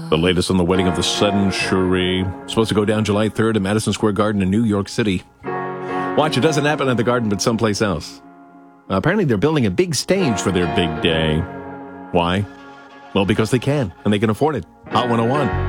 The latest on the wedding of the century. Supposed to go down July 3rd at Madison Square Garden in New York City. Watch, it doesn't happen at the Garden, but someplace else. Apparently they're building a big stage for their big day. Why? Well, because they can, and they can afford it. Hot 101.